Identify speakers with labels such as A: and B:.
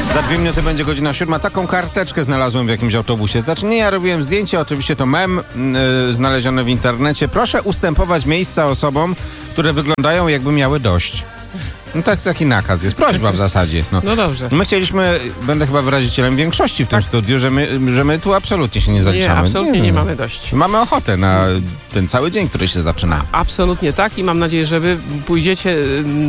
A: Za 2 minuty będzie godzina 7. Taką karteczkę znalazłem w jakimś autobusie. Znaczy nie ja robiłem zdjęcie, oczywiście to mem znaleziony w internecie. Proszę ustępować miejsca osobom, które wyglądają jakby miały dość. No taki nakaz jest, prośba w zasadzie.
B: No dobrze.
A: My chcieliśmy, będę chyba wyrazicielem większości w tym studiu, że my tu absolutnie się nie zaliczamy.
B: Nie, absolutnie nie mamy dość.
A: Mamy ochotę na ten cały dzień, który się zaczyna.
B: Absolutnie tak i mam nadzieję, że wy pójdziecie